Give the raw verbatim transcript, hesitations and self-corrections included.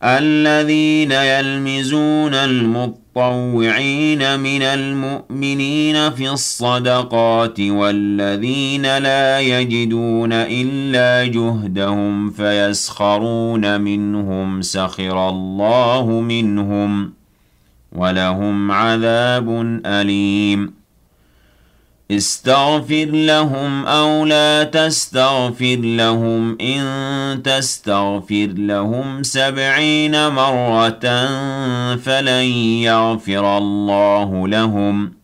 الذين يلمزون المطوعين من المؤمنين في الصدقات والذين لا يجدون إلا جهدهم فيسخرون منهم سخر الله منهم ولهم عذاب أليم استغفر لهم أو لا تستغفر لهم إن تستغفر لهم سبعين مرة فلن يغفر الله لهم